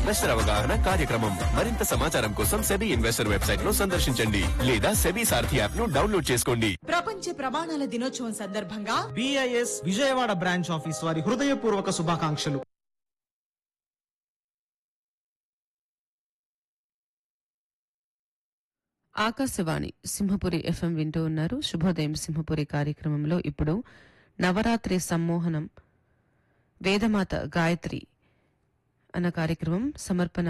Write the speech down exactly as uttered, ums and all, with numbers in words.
Investor అవగాహన కార్యక్రమం. మరింత సమాచారం కోసం సెబీ ఇన్వెస్టర్ వెబ్సైట్ ను సందర్శించండి లేదా సెబీ సారథి యాప్ ను డౌన్లోడ్ చేసుకోండి. ప్రపంచ ప్రమాణాల దినోత్సవం సందర్భంగా బిఐఎస్ విజయవాడ బ్రాంచ్ ఆఫీస్ వారి హృదయపూర్వక శుభాకాంక్షలు. ఆకాశవాణి సింహపురి ఎఫ్ఎం వింటూ ఉన్నారు. శుభోదయం సింహపురి కార్యక్రమంలో ఇప్పుడు నవరాత్రి సమ్మోహనం వేదమాత గాయత్రి అన్న కార్యక్రమం సమర్పణ